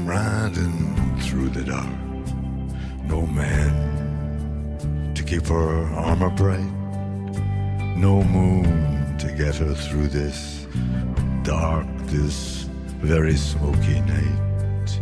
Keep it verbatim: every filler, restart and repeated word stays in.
come riding through the dark. No man to keep her armor bright. No moon to get her through this dark, this very smoky night.